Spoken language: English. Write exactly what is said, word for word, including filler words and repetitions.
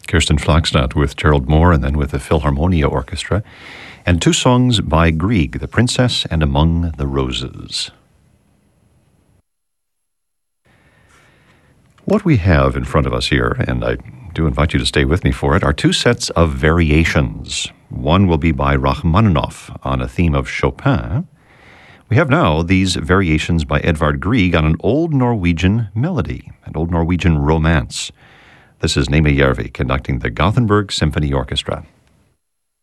Kirsten Flagstad with Gerald Moore and then with the Philharmonia Orchestra. And two songs by Grieg, The Princess and Among the Roses. What we have in front of us here, and I do invite you to stay with me for it, are two sets of variations. One will be by Rachmaninoff on a theme of Chopin. We have now these variations by Edvard Grieg on an old Norwegian melody, an old Norwegian romance. This is Neme Järvi conducting the Gothenburg Symphony Orchestra.